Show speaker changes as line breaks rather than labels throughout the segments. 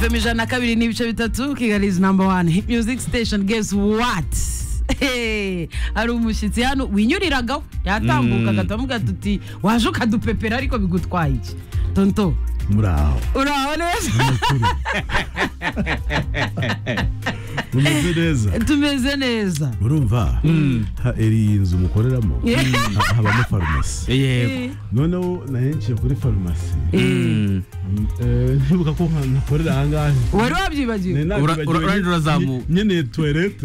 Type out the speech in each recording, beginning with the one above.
Femijana kabiri n'ibice bitatu Kigali is number one hit music station. Guess what? Hey, ari umushyitsi hano winyuriragaho yatambuka gatamuga tuti waje ukadupepera ariko bigutwaye iki tonto
muraho
neza tumeze neza
urumva eri inzu mukoreramo habamo farumasi
yego
noneho nahenciye kuri farumasi ntibuka ko nakorera ahangahe
wari wabyibagiwe
urazamuka
nyene toilette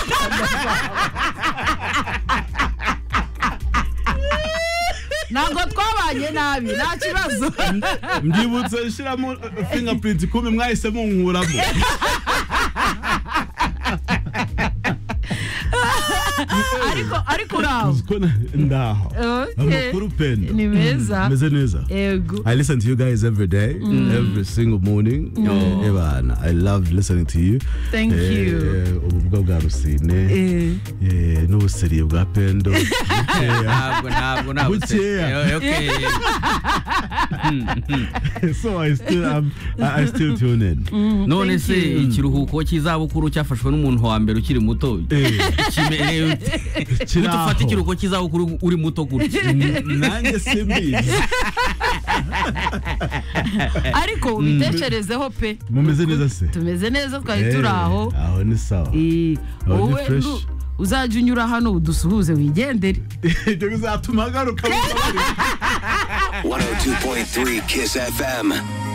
ntabwo twabanye nabi nta kibazo
mbyibutse shiramo fingerprint kumwe mwahise munkuramo
ariko uraho
ndaho
okay.
amakuru pendo
ni meza
meze neza
yego
I listen to you guys every day every single morning Ebana I love listening to you
thank you
ububwa bwa Rusine n'ubuseriye bwa Pendo
ntabwo
okay so I still tune in
none se ikiruhuko cy'izabukuru cyafashwe n'umuntu wa mbere ukiri muto utufata ikiruhuko cy'izabukuru uri muto gutya
nanjye simbizi
ariko ubitekerezeho pe
mumeze neza se
tumeze neza twari turaho
aho ni sawa
wowe uzajya unyura hano udusuhuze wigendere
ibyo bizatuma agaruka
102.3 Kiss FM.